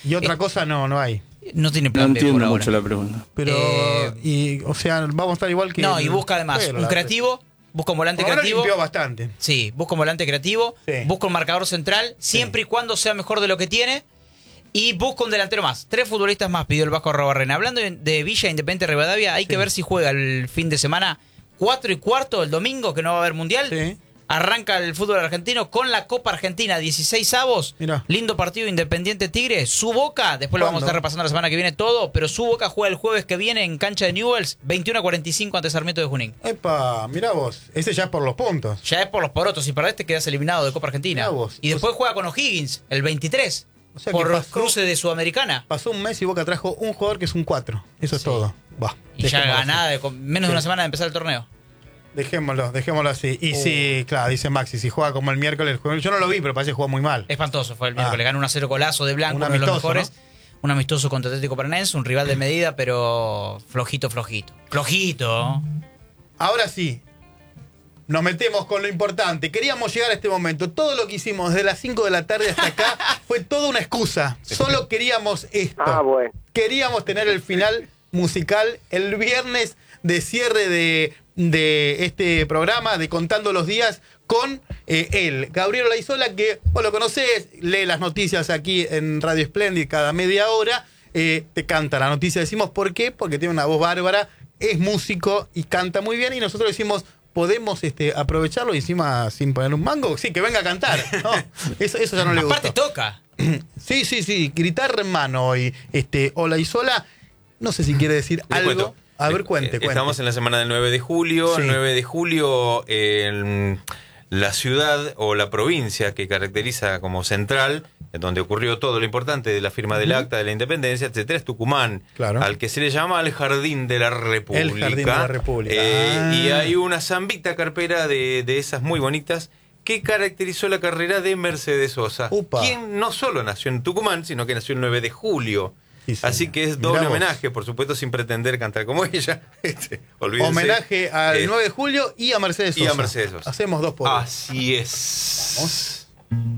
Y otra cosa no hay. No tiene No plan B entiendo por ahora. mucho la pregunta. Pero, o sea, vamos a estar igual que... No, y busca además Pero un la- creativo, busca un volante Ahora creativo. limpió bastante. Sí, busca un volante creativo, Sí. busca un marcador central, siempre y cuando sea mejor de lo que tiene, y busca un delantero más. 3 futbolistas más pidió el Vasco Arrobarrena. Hablando de Villa Independiente Rivadavia, hay que ver si juega el fin de semana 4:15 el domingo, que no va a haber mundial. Sí. Arranca el fútbol argentino con la Copa Argentina, 16avos. Mirá. Lindo partido Independiente Tigre. Su Boca, después lo vamos a estar repasando la semana que viene todo, pero su Boca juega el jueves que viene en cancha de Newell's, 21:45 ante Sarmiento de Junín. Epa, mirá vos. Ese ya es por los puntos. Ya es por los porotos. Si perdés te quedas eliminado de Copa Argentina. Mirá vos. Y después juega con O'Higgins, el 23. O sea que por pasó- cruce de Sudamericana. Pasó un mes y Boca trajo un jugador que es un 4. Eso es Sí. todo. Va, Y ya dejémoslo ganada así. menos de una semana de empezar el torneo. Dejémoslo así. Y sí, claro, dice Maxi, si juega como el miércoles, yo no lo vi, pero parece que jugó muy mal. Espantoso fue el miércoles. Gana 1-0 golazo de Blanco, Un uno de los amistoso, mejores. Un amistoso contra Atlético Paranaense, un rival de medida, pero flojito. Flojito. Ahora sí, nos metemos con lo importante. Queríamos llegar a este momento. Todo lo que hicimos desde las 5 de la tarde hasta acá fue toda una excusa. Solo queríamos esto. Bueno. Queríamos tener el final musical el viernes de cierre de este programa, de Contando los Días, con él, Gabriel Olaizola, que vos lo conocés, lee las noticias aquí en Radio Splendid cada media hora, te canta la noticia. Decimos, ¿por qué? Porque tiene una voz bárbara, es músico y canta muy bien, y nosotros decimos, podemos aprovecharlo y encima sin poner un mango, sí, que venga a cantar. No, eso ya no le gusta. Aparte toca. Sí, gritar en mano y Olaizola, no sé si quiere decir Les algo. cuento. A ver, cuente. Estamos en la semana del 9 de julio. Sí. El 9 de julio, la ciudad o la provincia que caracteriza como central, en donde ocurrió todo lo importante de la firma del acta de la independencia, etcétera, es Tucumán, Claro. al que se le llama el Jardín de la República. El Jardín de la República. Y hay una zambita carpera de esas muy bonitas que caracterizó la carrera de Mercedes Sosa, Upa. quien no solo nació en Tucumán, sino que nació el 9 de julio. Sí, señor. Así que es Mirá doble vos. homenaje, por supuesto, sin pretender cantar como ella. Olvídense. Homenaje al 9 de julio y a Mercedes Sosa. y a Mercedes Sosa. Hacemos 2 por 1. Así es. Vamos.